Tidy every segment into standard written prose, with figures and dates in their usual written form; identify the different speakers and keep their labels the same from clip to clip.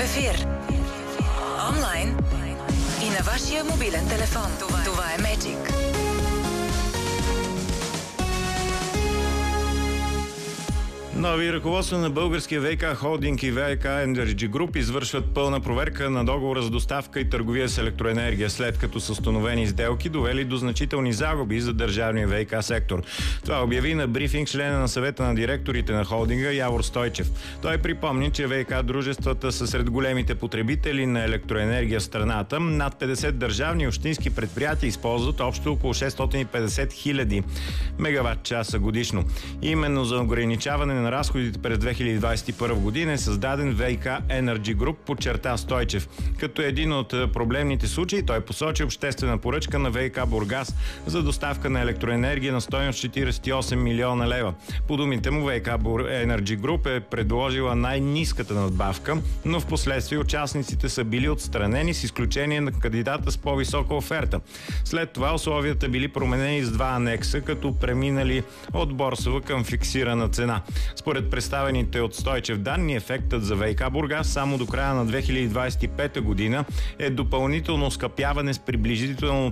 Speaker 1: ефир, онлайн и на вашия мобилен телефон. Това е Magic.
Speaker 2: Нови ръководства на българския ВиК холдинг и ВиК Energy Group извършват пълна проверка на договора за доставка и търговия с електроенергия, след като са установени сделки, довели до значителни загуби за държавния ВиК сектор. Това обяви на брифинг члена на съвета на директорите на холдинга Явор Стойчев. Той припомни, че ВиК дружествата са сред големите потребители на електроенергия в страната. Над 50 държавни и общински предприятия използват общо около 650 хиляди мегаватт часа годишно. Именно за ограничаване на разходите през 2021 година е създаден ВиК Energy Group, подчерта Стойчев. Като един от проблемните случаи той посочи обществена поръчка на ВиК Бургас за доставка на електроенергия на стойност 48 милиона лева. По думите му ВиК Energy Group е предложила най-ниската надбавка, но в последствие участниците са били отстранени с изключение на кандидата с по-висока оферта. След това условията били променени с два анекса, като преминали от борсова към фиксирана цена. Според представените от Стойчев данни, ефектът за ВиК Бургас само до края на 2025 година е допълнително скъпяване с приблизително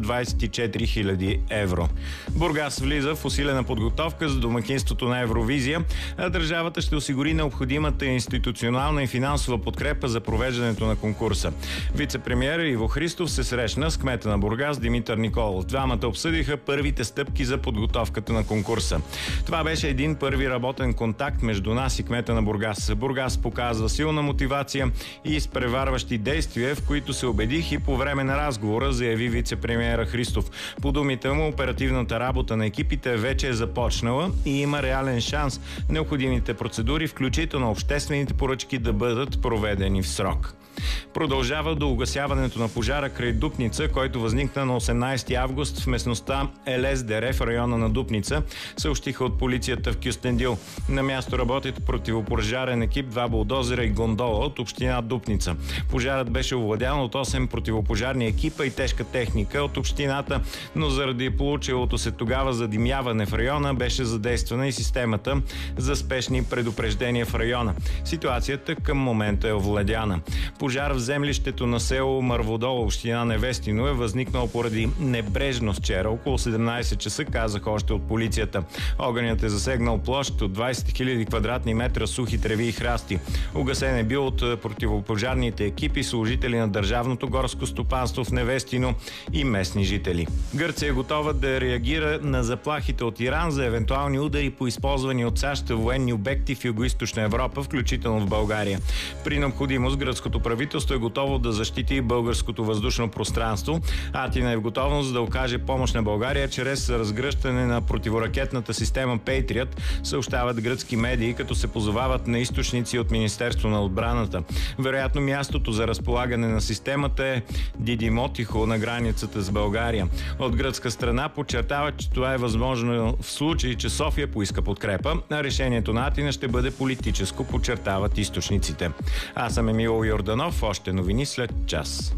Speaker 2: 324 хиляди евро. Бургас влиза в усилена подготовка за домакинството на Евровизия, а държавата ще осигури необходимата институционална и финансова подкрепа за провеждането на конкурса. Вице-премиер Иво Христов се срещна с кмета на Бургас Димитър Николов. Двамата обсъдиха първите стъпки за подготовката на конкурса. Това беше един първи работен контакт между нас и кмета на Бургас. Бургас показва силна мотивация и изпреварващи действия, в които се убедих и по време на разговора, заяви вице-премиера Христов. По думите му, оперативната работа на екипите вече е започнала и има реален шанс необходимите процедури, включително обществените поръчки, да бъдат проведени в срок. Продължава до угасяването на пожара край Дупница, който възникна на 18 август в местността Елездере в района на Дупница, съобщиха от полицията в Кюстендил. На място работят противопожарен екип, 2 булдозера и гондола от община Дупница. Пожарът беше овладян от 8 противопожарни екипа и тежка техника от общината, но заради получилото се тогава задимяване в района беше задействана и системата за спешни предупреждения в района. Ситуацията към момента е овладяна. Пожар в землището на село Мърводол, община Невестино, е възникнал поради небрежност вчера. Около 17 часа, казаха още от полицията. Огънят е засегнал площ от 20 000 квадратни метра сухи треви и храсти. Угасен е бил от противопожарните екипи, служители на Държавното горско стопанство в Невестино и местни жители. Гърция е готова да реагира на заплахите от Иран за евентуални удари по използвани от САЩ военни обекти в Югоизточна Европа, включително в България. При необходимост гръцкото правителство е готово да защити българското въздушно пространство. Атина е в готовност да окаже помощ на България чрез разгръщане на противоракетната система Patriot, съобщават гръцки медии, като се позовават на източници от Министерство на отбраната. Вероятно мястото за разполагане на системата е Дидимотихо на границата с България. От гръцка страна подчертават, че това е възможно в случай, че София поиска подкрепа, а решението на Атина ще бъде политическо, подчертават източниците. Аз съм Емил Йорданов, още новини след час.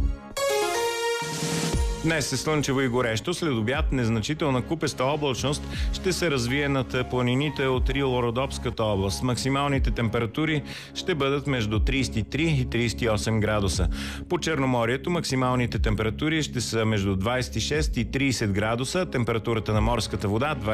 Speaker 2: Днес е слънчево и горещо. След обяд незначителна купеста облачност ще се развие над планините от Рило-Родопската област. Максималните температури ще бъдат между 33 и 38 градуса. По Черноморието максималните температури ще са между 26 и 30 градуса. Температурата на морската вода